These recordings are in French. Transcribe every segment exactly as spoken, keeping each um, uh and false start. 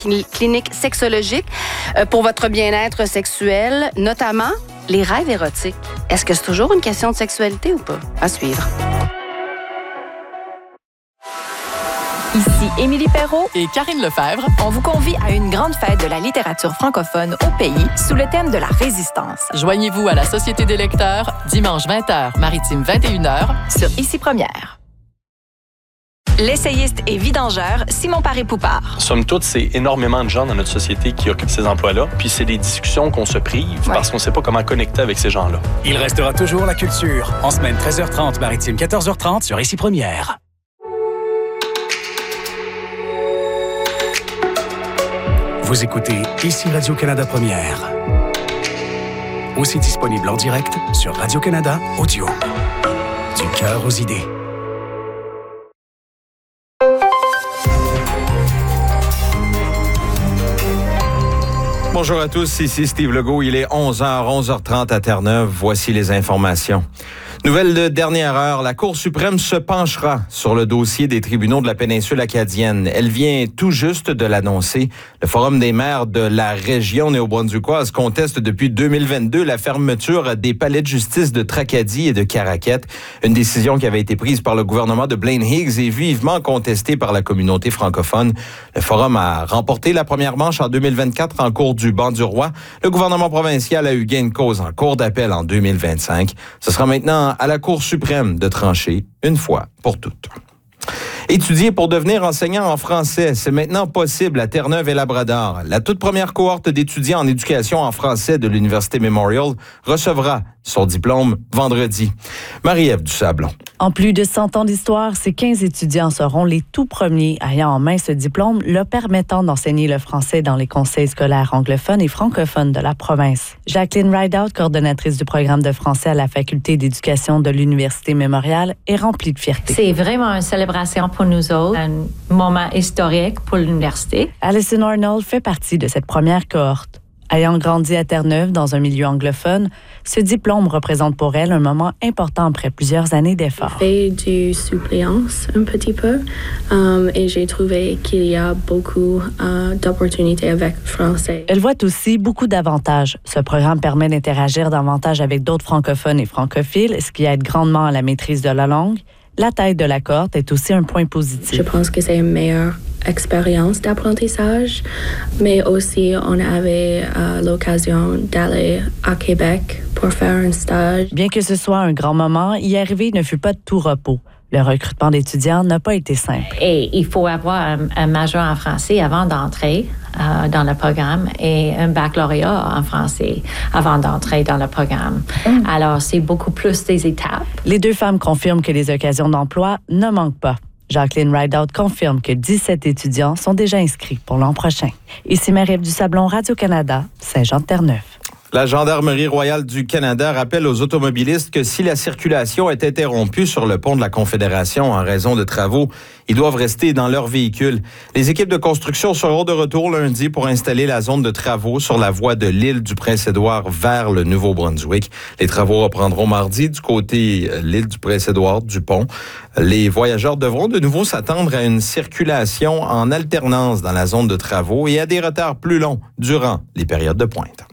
clinique sexologique euh, pour votre bien-être sexuel, notamment les rêves érotiques. Est-ce que c'est toujours une question de sexualité ou pas? À suivre. Ici Émilie Perrault et Karine Lefebvre. On vous convie à une grande fête de la littérature francophone au pays sous le thème de la résistance. Joignez-vous à la Société des lecteurs dimanche vingt heures, maritime vingt et une heures sur Ici Première. L'essayiste et vidangeur Simon Paré-Poupard. Somme toute, c'est énormément de gens dans notre société qui occupent ces emplois-là. Puis c'est des discussions qu'on se prive ouais. parce qu'on ne sait pas comment connecter avec ces gens-là. Il restera toujours la culture. En semaine treize heures trente, maritime quatorze heures trente sur Ici Première. Vous écoutez Ici Radio-Canada Première. Aussi disponible en direct sur Radio-Canada Audio. Du cœur aux idées. Bonjour à tous, ici Steve Legault. Il est onze heures, onze heures trente à Terre-Neuve. Voici les informations. Nouvelle de dernière heure, la Cour suprême se penchera sur le dossier des tribunaux de la péninsule acadienne. Elle vient tout juste de l'annoncer. Le Forum des maires de la région néo-brunswickoise conteste depuis deux mille vingt-deux la fermeture des palais de justice de Tracadie et de Caraquette. Une décision qui avait été prise par le gouvernement de Blaine Higgs et vivement contestée par la communauté francophone. Le Forum a remporté la première manche en deux mille vingt-quatre en cours du banc du roi. Le gouvernement provincial a eu gain de cause en cour d'appel en deux mille vingt-cinq. Ce sera maintenant à la Cour suprême de trancher une fois pour toutes. Étudier pour devenir enseignant en français, c'est maintenant possible à Terre-Neuve et Labrador. La toute première cohorte d'étudiants en éducation en français de l'Université Memorial recevra son diplôme vendredi. Marie-Ève Dusablon. En plus de cent ans d'histoire, ces quinze étudiants seront les tout premiers ayant en main ce diplôme, leur permettant d'enseigner le français dans les conseils scolaires anglophones et francophones de la province. Jacqueline Rideout, coordonnatrice du programme de français à la Faculté d'éducation de l'Université Memorial, est remplie de fierté. C'est vraiment une célébration pour nous autres, un moment historique pour l'université. Alison Arnold fait partie de cette première cohorte. Ayant grandi à Terre-Neuve dans un milieu anglophone, ce diplôme représente pour elle un moment important après plusieurs années d'efforts. J'ai fait du suppléance un petit peu um, et j'ai trouvé qu'il y a beaucoup uh, d'opportunités avec le français. Elle voit aussi beaucoup d'avantages. Ce programme permet d'interagir davantage avec d'autres francophones et francophiles, ce qui aide grandement à la maîtrise de la langue. La taille de la cohorte est aussi un point positif. Je pense que c'est une meilleure expérience d'apprentissage, mais aussi on avait euh, l'occasion d'aller à Québec pour faire un stage. Bien que ce soit un grand moment, y arriver ne fut pas de tout repos. Le recrutement d'étudiants n'a pas été simple. Et il faut avoir un, un major en français avant d'entrer euh, dans le programme et un baccalauréat en français avant d'entrer dans le programme. Mm. Alors, c'est beaucoup plus des étapes. Les deux femmes confirment que les occasions d'emploi ne manquent pas. Jacqueline Rideout confirme que dix-sept étudiants sont déjà inscrits pour l'an prochain. Ici Marie-Ève Dusablon, Radio-Canada, Saint-Jean-de-Terre-Neuve. La Gendarmerie royale du Canada rappelle aux automobilistes que si la circulation est interrompue sur le pont de la Confédération en raison de travaux, ils doivent rester dans leur véhicule. Les équipes de construction seront de retour lundi pour installer la zone de travaux sur la voie de l'île du Prince-Édouard vers le Nouveau-Brunswick. Les travaux reprendront mardi du côté de l'île du Prince-Édouard du pont. Les voyageurs devront de nouveau s'attendre à une circulation en alternance dans la zone de travaux et à des retards plus longs durant les périodes de pointe.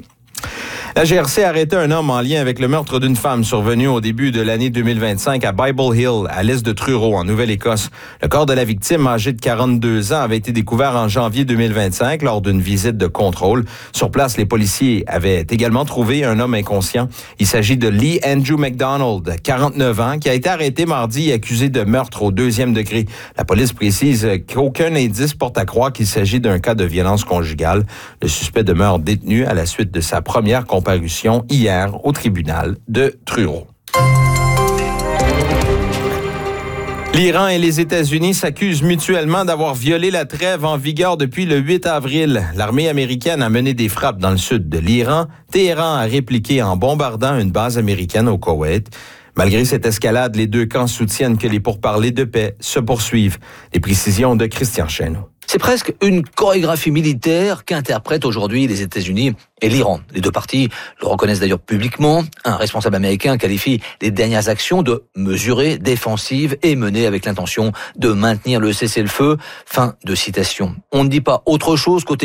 La G R C a arrêté un homme en lien avec le meurtre d'une femme survenu au début de l'année deux mille vingt-cinq à Bible Hill, à l'est de Truro, en Nouvelle-Écosse. Le corps de la victime, âgé de quarante-deux ans, avait été découvert en janvier deux mille vingt-cinq lors d'une visite de contrôle. Sur place, les policiers avaient également trouvé un homme inconscient. Il s'agit de Lee Andrew McDonald, quarante-neuf ans, qui a été arrêté mardi et accusé de meurtre au deuxième degré. La police précise qu'aucun indice porte à croire qu'il s'agit d'un cas de violence conjugale. Le suspect demeure détenu à la suite de sa première comparution hier au tribunal de Truro. L'Iran et les États-Unis s'accusent mutuellement d'avoir violé la trêve en vigueur depuis le huit avril. L'armée américaine a mené des frappes dans le sud de l'Iran. Téhéran a répliqué en bombardant une base américaine au Koweït. Malgré cette escalade, les deux camps soutiennent que les pourparlers de paix se poursuivent. Les précisions de Christian Chesneau. C'est presque une chorégraphie militaire qu'interprètent aujourd'hui les États-Unis et l'Iran. Les deux parties le reconnaissent d'ailleurs publiquement. Un responsable américain qualifie les dernières actions de mesurées, défensives et menées avec l'intention de maintenir le cessez-le-feu. Fin de citation. On ne dit pas autre chose côté